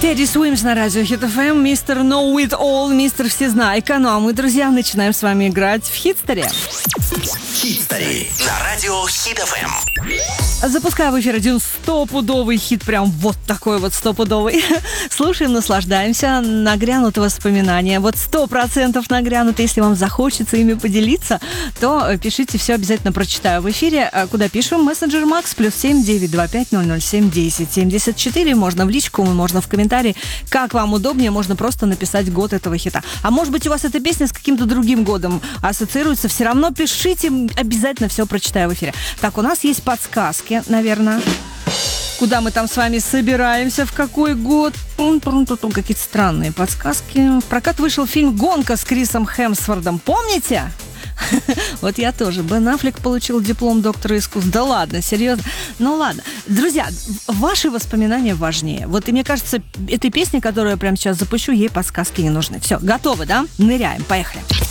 Тедди Суимс на радио Хит ФМ, мистер Know It All, мистер Всезнайка. Ну а мы, друзья, начинаем с вами играть в Хитстори. Хитстори на радио Хит ФМ. Запускаю в эфир один стопудовый хит, прям вот такой вот стопудовый. Слушаем, наслаждаемся, нагрянут воспоминания. Вот 100% нагрянут. Если вам захочется ими поделиться, то пишите, все обязательно прочитаю в эфире. Куда пишем? Мессенджер Макс, +7 925 007 10 74. Можно в личку, можно в комментарии. Как вам удобнее, можно просто написать год этого хита. А может быть, у вас эта песня с каким-то другим годом ассоциируется. Все равно пишите, обязательно все прочитаю в эфире. Так, у нас есть подсказки, наверное. Куда мы там с вами собираемся, в какой год? Какие-то странные подсказки. В прокат вышел фильм «Гонка» с Крисом Хемсвордом. Помните? Вот я тоже. Бен Аффлек получил диплом доктора искусств. Да ладно, серьезно? Ну ладно. Друзья, ваши воспоминания важнее. Вот и мне кажется, этой песне, которую я прямо сейчас запущу, ей подсказки не нужны. Все, готовы, да? Ныряем, поехали.